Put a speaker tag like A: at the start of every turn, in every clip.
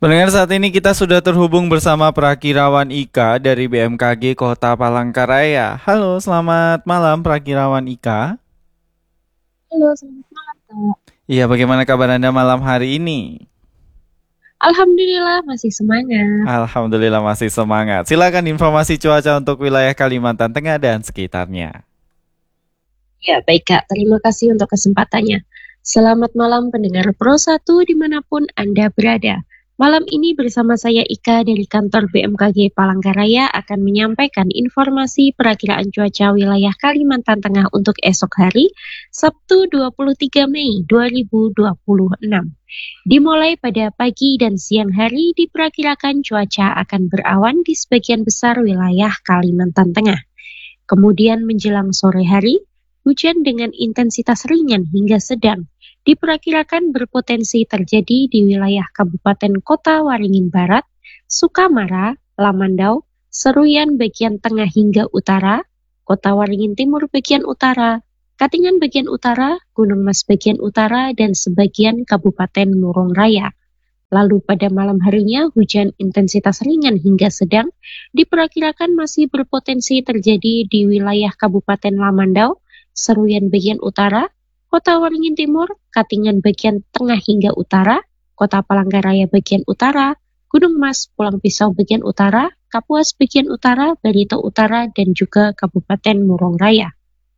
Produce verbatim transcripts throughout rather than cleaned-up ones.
A: Pendengar, saat ini kita sudah terhubung bersama Prakirawan Ika dari B M K G Kota Palangkaraya. Halo, selamat malam Prakirawan Ika.
B: Halo, selamat malam, Kak.
A: Iya, bagaimana kabar Anda malam hari ini?
B: Alhamdulillah masih semangat.
A: Alhamdulillah masih semangat. Silakan informasi cuaca untuk wilayah Kalimantan Tengah dan sekitarnya.
B: Ya, baik Kak. Terima kasih untuk kesempatannya. Selamat malam pendengar Pro satu dimanapun Anda berada. Malam ini bersama saya Ika dari kantor B M K G Palangkaraya akan menyampaikan informasi perakiraan cuaca wilayah Kalimantan Tengah untuk esok hari, Sabtu dua puluh tiga Mei dua ribu dua puluh enam. Dimulai pada pagi dan siang hari diperkirakan cuaca akan berawan di sebagian besar wilayah Kalimantan Tengah. Kemudian menjelang sore hari, hujan dengan intensitas ringan hingga sedang diperkirakan berpotensi terjadi di wilayah Kabupaten Kota Waringin Barat, Sukamara, Lamandau, Seruyan bagian tengah hingga utara, Kota Waringin Timur bagian utara, Katingan bagian utara, Gunung Mas bagian utara, dan sebagian Kabupaten Murong Raya. Lalu pada malam harinya hujan intensitas ringan hingga sedang diperkirakan masih berpotensi terjadi di wilayah Kabupaten Lamandau, Seruyan bagian utara, Kota Waringin Timur, Katingan bagian tengah hingga utara, Kota Palangkaraya bagian utara, Gunung Mas, Pulang Pisau bagian utara, Kapuas bagian utara, Barito Utara, dan juga Kabupaten Murong Raya.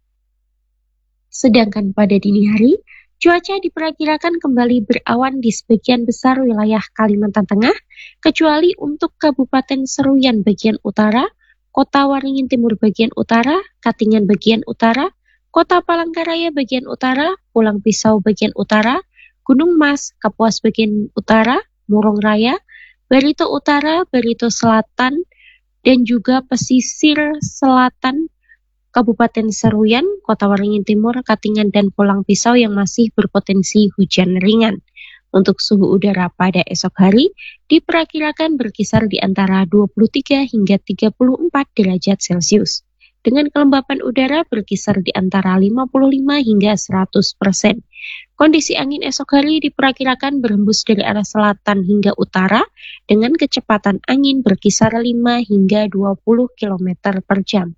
B: Sedangkan pada dini hari, cuaca diperkirakan kembali berawan di sebagian besar wilayah Kalimantan Tengah, kecuali untuk Kabupaten Seruyan bagian utara, Kota Waringin Timur bagian utara, Katingan bagian utara, Kota Palangkaraya bagian utara, Pulang Pisau bagian utara, Gunung Mas, Kapuas bagian utara, Murong Raya, Barito Utara, Barito Selatan, dan juga pesisir selatan Kabupaten Seruyan, Kota Waringin Timur, Katingan, dan Pulang Pisau yang masih berpotensi hujan ringan. Untuk suhu udara pada esok hari diperkirakan berkisar di antara dua puluh tiga hingga tiga puluh empat derajat Celcius. Dengan kelembapan udara berkisar di antara lima puluh lima hingga seratus persen. Kondisi angin esok hari diperkirakan berhembus dari arah selatan hingga utara dengan kecepatan angin berkisar lima hingga dua puluh kilometer per jam.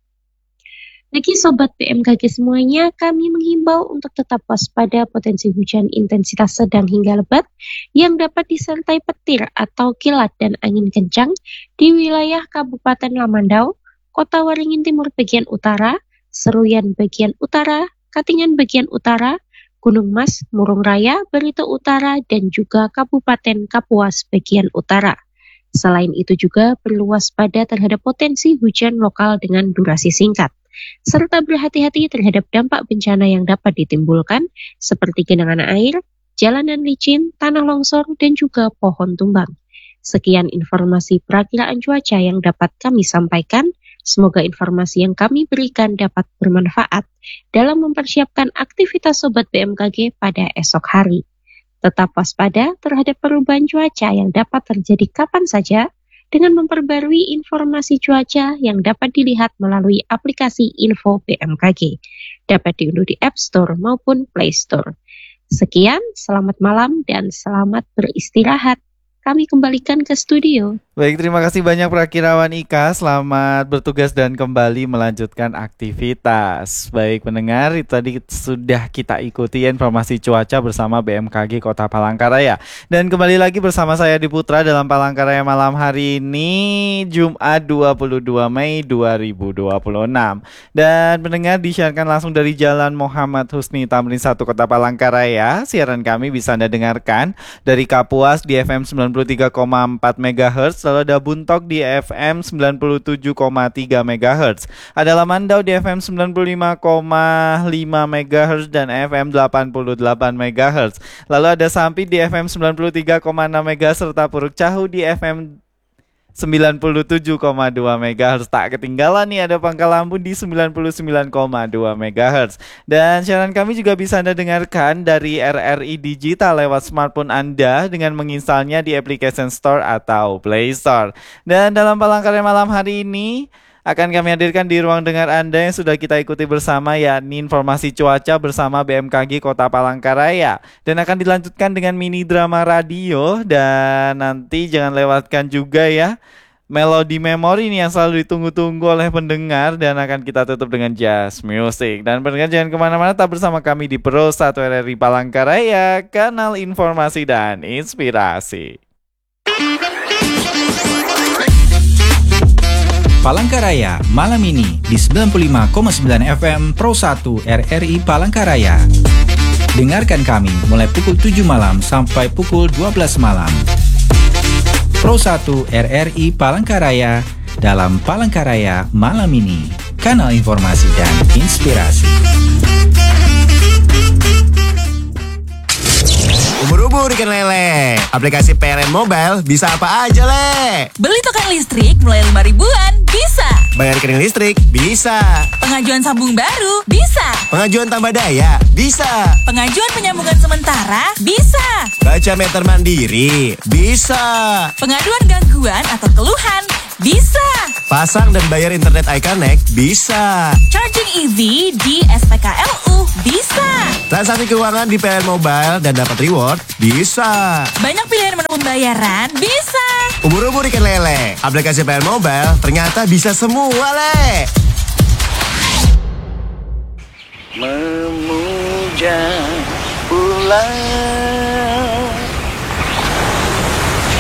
B: Bagi Sobat B M K G semuanya, kami menghimbau untuk tetap waspada potensi hujan intensitas sedang hingga lebat yang dapat disertai petir atau kilat dan angin kencang di wilayah Kabupaten Lamandau, Kota Waringin Timur bagian utara, Seruyan bagian utara, Katingan bagian utara, Gunung Mas, Murong Raya, Barito Utara, dan juga Kabupaten Kapuas bagian utara. Selain itu juga perlu waspada terhadap potensi hujan lokal dengan durasi singkat, serta berhati-hati terhadap dampak bencana yang dapat ditimbulkan seperti genangan air, jalanan licin, tanah longsor, dan juga pohon tumbang. Sekian informasi perakiraan cuaca yang dapat kami sampaikan. Semoga informasi yang kami berikan dapat bermanfaat dalam mempersiapkan aktivitas Sobat B M K G pada esok hari. Tetap waspada terhadap perubahan cuaca yang dapat terjadi kapan saja dengan memperbarui informasi cuaca yang dapat dilihat melalui aplikasi Info B M K G. Dapat diunduh di App Store maupun Play Store. Sekian, selamat malam dan selamat beristirahat. Kami kembalikan ke studio.
A: Baik, terima kasih banyak Prakirawan Ika. Selamat bertugas dan kembali melanjutkan aktivitas. Baik pendengar, itu tadi sudah kita ikuti informasi cuaca bersama B M K G Kota Palangkaraya. Dan kembali lagi bersama saya di Putra dalam Palangkaraya malam hari ini, Jumat dua puluh dua Mei dua ribu dua puluh enam. Dan pendengar, disiarkan langsung dari Jalan Muhammad Husni Tamrin satu Kota Palangkaraya. Siaran kami bisa Anda dengarkan dari Kapuas di F M sembilan puluh tiga koma empat megahertz, lalu ada Buntok di F M sembilan puluh tujuh koma tiga megahertz, ada Lamandau di F M sembilan puluh lima koma lima megahertz dan F M delapan puluh delapan megahertz, lalu ada Sampit di F M sembilan puluh tiga koma enam megahertz serta Puruk Cahu di F M sembilan puluh tujuh koma dua megahertz. Tak ketinggalan nih ada Pangkal Lampung di sembilan puluh sembilan koma dua megahertz. Dan siaran kami juga bisa Anda dengarkan dari R R I Digital lewat smartphone Anda dengan menginstalnya di application store atau Play Store. Dan dalam Palangkaraya malam hari ini akan kami hadirkan di ruang dengar Anda yang sudah kita ikuti bersama, yakni informasi cuaca bersama B M K G Kota Palangkaraya. Dan akan dilanjutkan dengan mini drama radio. Dan nanti jangan lewatkan juga ya Melodi Memori ini yang selalu ditunggu-tunggu oleh pendengar. Dan akan kita tutup dengan jazz music. Dan pendengar jangan kemana-mana, tetap bersama kami di Pro satu R R I Palangkaraya, kanal informasi dan inspirasi.
C: Palangkaraya malam ini di sembilan puluh lima koma sembilan F M Pro satu R R I Palangkaraya. Dengarkan kami mulai pukul tujuh malam sampai pukul dua belas malam. Pro satu R R I Palangkaraya dalam Palangkaraya malam ini, kanal informasi dan inspirasi.
D: Ubur-ubur ikan lele. Aplikasi P L N Mobile bisa apa aja, Le?
E: Beli token listrik mulai lima ribuan, bisa.
D: Bayar rekening listrik, bisa.
E: Pengajuan sambung baru, bisa.
D: Pengajuan tambah daya, bisa.
E: Pengajuan penyambungan sementara, bisa.
D: Baca meter mandiri, bisa.
E: Pengaduan gangguan atau keluhan, bisa.
D: Pasang dan bayar internet iConnect, bisa.
E: Charging E V di S P K L U, bisa.
D: Transaksi keuangan di P L N Mobile dan dapat reward, bisa.
E: Banyak pilihan menu pembayaran, bisa.
D: Ubur-ubur ikan lele. Aplikasi P L N Mobile ternyata bisa semua, Le.
A: Memuja bulan